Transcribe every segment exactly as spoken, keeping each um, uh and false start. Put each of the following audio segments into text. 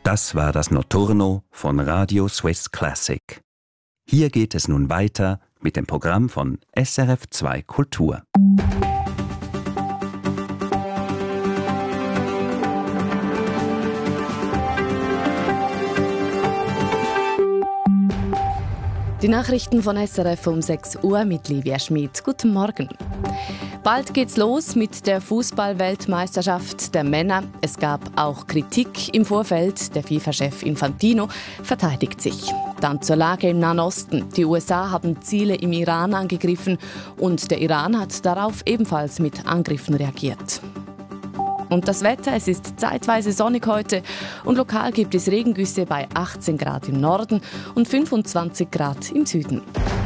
Das war das Notturno von Radio Swiss Classic. Hier geht es nun weiter mit dem Programm von S R F zwei Kultur. Die Nachrichten von S R F um sechs Uhr mit Livia Schmid. Guten Morgen. Bald geht's los mit der Fußball-Weltmeisterschaft der Männer. Es gab auch Kritik im Vorfeld. Der FIFA-Chef Infantino verteidigt sich. Dann zur Lage im Nahen Osten. Die U S A haben Ziele im Iran angegriffen und der Iran hat darauf ebenfalls mit Angriffen reagiert. Und das Wetter, es ist zeitweise sonnig heute und lokal gibt es Regengüsse bei achtzehn Grad im Norden und fünfundzwanzig Grad im Süden.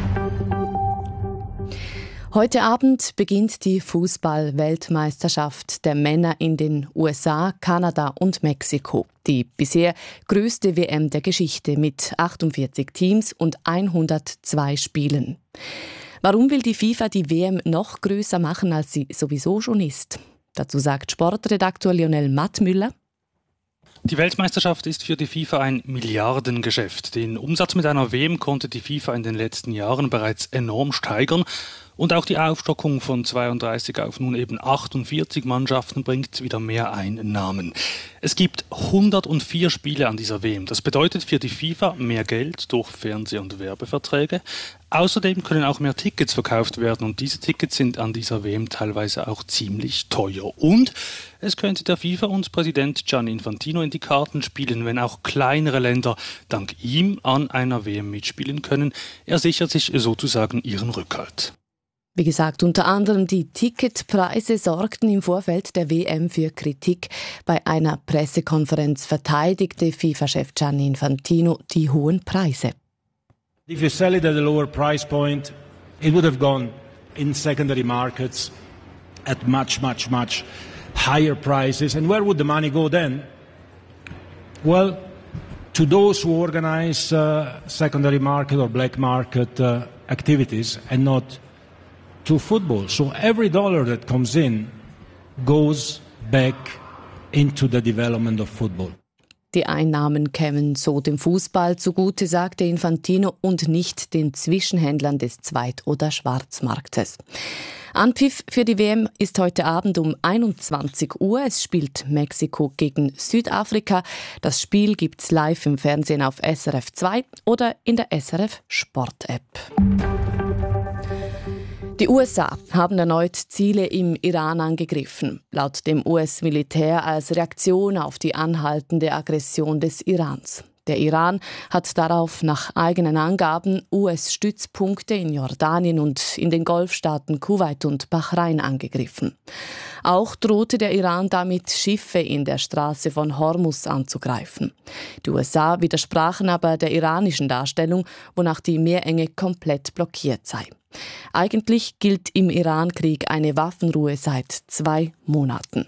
Heute Abend beginnt die Fußball-Weltmeisterschaft der Männer in den U S A, Kanada und Mexiko. Die bisher größte W M der Geschichte mit achtundvierzig Teams und hundertzwei Spielen. Warum will die FIFA die W M noch größer machen, als sie sowieso schon ist? Dazu sagt Sportredaktor Lionel Mattmüller. Die Weltmeisterschaft ist für die FIFA ein Milliardengeschäft. Den Umsatz mit einer W M konnte die FIFA in den letzten Jahren bereits enorm steigern. Und auch die Aufstockung von zweiunddreißig auf nun eben achtundvierzig Mannschaften bringt wieder mehr Einnahmen. Es gibt hundertvier Spiele an dieser W M. Das bedeutet für die FIFA mehr Geld durch Fernseh- und Werbeverträge. Außerdem können auch mehr Tickets verkauft werden und diese Tickets sind an dieser W M teilweise auch ziemlich teuer. Und es könnte der FIFA und Präsident Gianni Infantino in die Karten spielen, wenn auch kleinere Länder dank ihm an einer W M mitspielen können. Er sichert sich sozusagen ihren Rückhalt. Wie gesagt, unter anderem die Ticketpreise sorgten im Vorfeld der W M für Kritik. Bei einer Pressekonferenz verteidigte FIFA-Chef Gianni Infantino die hohen Preise. If you sell it at a lower price point, it would have gone in secondary markets at much, much, much higher prices. And where would the money go then? Well, to those who organize uh, secondary market or black market uh, activities and not to football. So every dollar that comes in goes back into the development of football. Die Einnahmen kämen so dem Fußball zugute, sagte Infantino, und nicht den Zwischenhändlern des Zweit- oder Schwarzmarktes. Anpfiff für die W M ist heute Abend um einundzwanzig Uhr. Es spielt Mexiko gegen Südafrika. Das Spiel gibt's live im Fernsehen auf S R F zwei oder in der S R F Sport App. Die U S A haben erneut Ziele im Iran angegriffen, laut dem U S-Militär als Reaktion auf die anhaltende Aggression des Irans. Der Iran hat darauf nach eigenen Angaben U S-Stützpunkte in Jordanien und in den Golfstaaten Kuwait und Bahrain angegriffen. Auch drohte der Iran damit, Schiffe in der Straße von Hormuz anzugreifen. Die U S A widersprachen aber der iranischen Darstellung, wonach die Meerenge komplett blockiert sei. Eigentlich gilt im Iran-Krieg eine Waffenruhe seit zwei Monaten.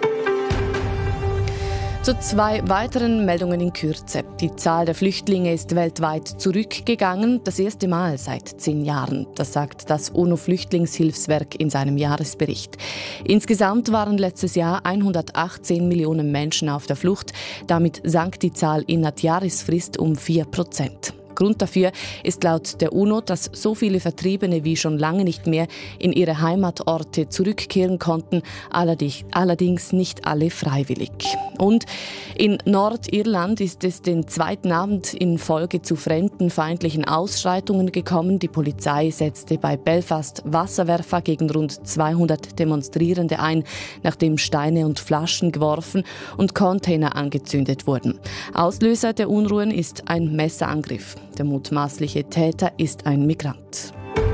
Zu zwei weiteren Meldungen in Kürze. Die Zahl der Flüchtlinge ist weltweit zurückgegangen, das erste Mal seit zehn Jahren. Das sagt das UNO-Flüchtlingshilfswerk in seinem Jahresbericht. Insgesamt waren letztes Jahr hundertachtzehn Millionen Menschen auf der Flucht. Damit sank die Zahl in der Jahresfrist um vier Prozent. Grund dafür ist laut der UNO, dass so viele Vertriebene wie schon lange nicht mehr in ihre Heimatorte zurückkehren konnten, allerdings nicht alle freiwillig. Und in Nordirland ist es den zweiten Abend in Folge zu fremdenfeindlichen Ausschreitungen gekommen. Die Polizei setzte bei Belfast Wasserwerfer gegen rund zweihundert Demonstrierende ein, nachdem Steine und Flaschen geworfen und Container angezündet wurden. Auslöser der Unruhen ist ein Messerangriff. Der mutmaßliche Täter ist ein Migrant.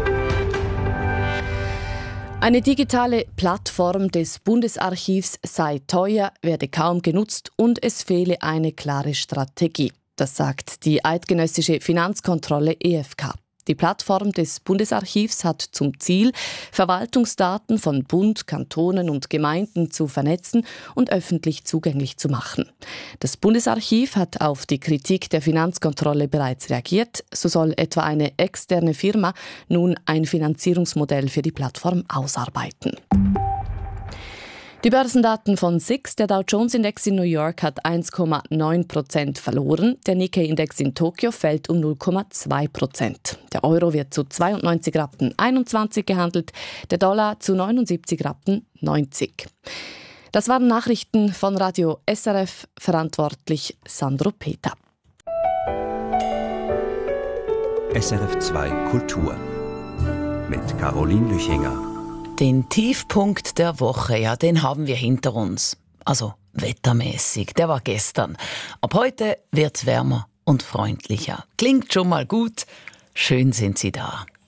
Eine digitale Plattform des Bundesarchivs sei teuer, werde kaum genutzt und es fehle eine klare Strategie. Das sagt die eidgenössische Finanzkontrolle E F K. Die Plattform des Bundesarchivs hat zum Ziel, Verwaltungsdaten von Bund, Kantonen und Gemeinden zu vernetzen und öffentlich zugänglich zu machen. Das Bundesarchiv hat auf die Kritik der Finanzkontrolle bereits reagiert. So soll etwa eine externe Firma nun ein Finanzierungsmodell für die Plattform ausarbeiten. Die Börsendaten von S I X, der Dow Jones Index in New York hat eins Komma neun Prozent verloren, der Nikkei Index in Tokio fällt um null Komma zwei Prozent. Der Euro wird zu zweiundneunzig Rappen einundzwanzig gehandelt, der Dollar zu neunundsiebzig Rappen neunzig. Das waren Nachrichten von Radio S R F, verantwortlich Sandro Peter. S R F zwei Kultur mit Caroline Lüchinger. Den Tiefpunkt der Woche, ja, den haben wir hinter uns. Also wettermäßig, der war gestern. Ab heute wird wärmer und freundlicher. Klingt schon mal gut. Schön sind Sie da.